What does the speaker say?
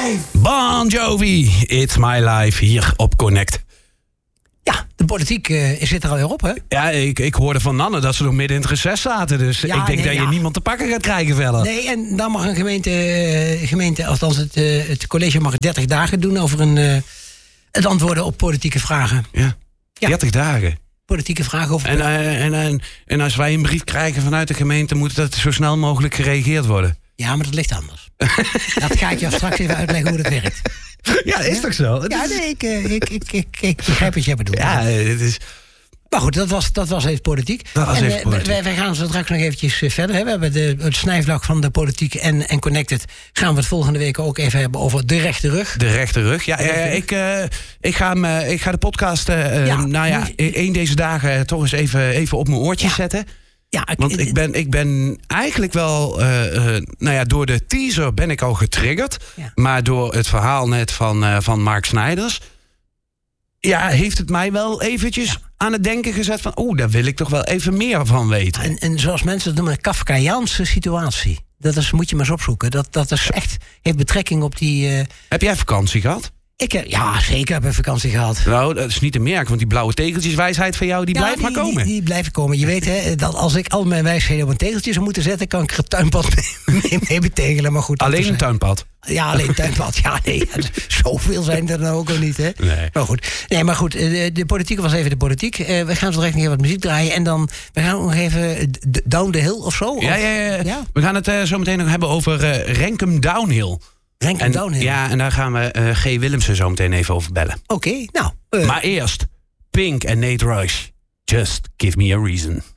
life. Bon Jovi, It's My Life, hier op Connect. Ja, de politiek zit er alweer op, hè? Ja, ik hoorde van Nanne dat ze nog midden in het reces zaten. Dus Ja, ik denk dat je niemand te pakken gaat krijgen verder. Nee, en dan mag een gemeente althans het college mag 30 dagen doen over het antwoorden op politieke vragen. Ja, 30 dagen. Politieke vragen over... En als wij een brief krijgen vanuit de gemeente, moet dat zo snel mogelijk gereageerd worden. Ja, maar dat ligt anders. Dat ga ik jou straks even uitleggen hoe dat werkt. Ja, is toch zo? Ja, nee, ik begrijp wat jij bedoelt. Ja, het is... Maar goed, dat was even politiek. Wij gaan zo straks nog eventjes verder. Hè. We hebben het snijvlak van de politiek en Connected. Gaan we het volgende week ook even hebben over de rechte rug. De rechte rug, ja. Ik ga de podcast, één deze dagen toch eens even op mijn oortjes zetten. Ja, want ik ben eigenlijk wel... door de teaser ben ik al getriggerd. Ja. Maar door het verhaal net van Mark Snijders... Ja, heeft het mij wel eventjes aan het denken gezet van... daar wil ik toch wel even meer van weten. En zoals mensen het noemen, een Kafkaiaanse situatie. Moet je maar eens opzoeken. Dat is echt, heeft betrekking op die... Heb jij vakantie gehad? Ja, zeker heb ik vakantie gehad. Nou, dat is niet te merken, want die blauwe tegeltjeswijsheid van jou, die blijft maar komen. Die blijven komen. Je weet, hè, dat als ik al mijn wijsheden op een tegeltje zou moeten zetten... kan ik er het tuinpad mee betegelen, maar goed. Alleen een tuinpad? Ja, alleen een tuinpad. Ja, nee, zoveel zijn er nou ook al niet, hè? Nee. Maar goed, de politiek was even de politiek. We gaan zo direct nog even wat muziek draaien. En dan, we gaan nog even Down the Hill of zo? Ja. We gaan het zo meteen nog hebben over Renkum Downhill. Downhill. Ja, en daar gaan we G. Willemsen zo meteen even over bellen. Oké, nou. Maar eerst Pink en Nate Rush. Just give me a reason.